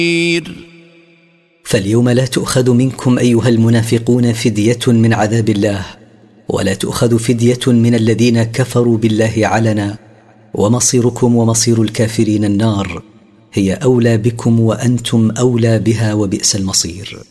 فاليوم لا تؤخذ منكم أيها المنافقون فدية من عذاب الله، ولا تؤخذ فدية من الذين كفروا بالله علنا، ومصيركم ومصير الكافرين النار، هي أولى بكم وأنتم أولى بها، وبئس المصير.